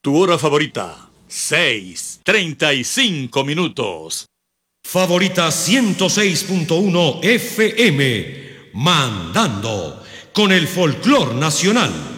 Tu hora favorita, 6:35. Favorita 106.1 FM, mandando con el folclor nacional.